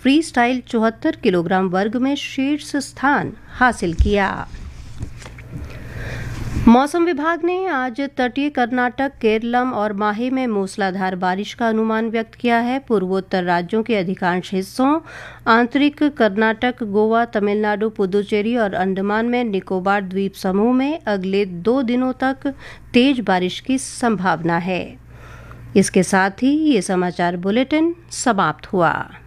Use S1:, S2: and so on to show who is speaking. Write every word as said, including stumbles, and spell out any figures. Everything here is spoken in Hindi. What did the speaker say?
S1: फ्री स्टाइल चौहत्तर किलोग्राम वर्ग में शीर्ष स्थान हासिल किया। मौसम विभाग ने आज तटीय कर्नाटक, केरलम और माहे में मूसलाधार बारिश का अनुमान व्यक्त किया है। पूर्वोत्तर राज्यों के अधिकांश हिस्सों, आंतरिक कर्नाटक, गोवा, तमिलनाडु, पुदुचेरी और अंडमान में निकोबार द्वीप समूह में अगले दो दिनों तक तेज बारिश की संभावना है। इसके साथ ही ये समाचार बुलेटिन समाप्त हुआ।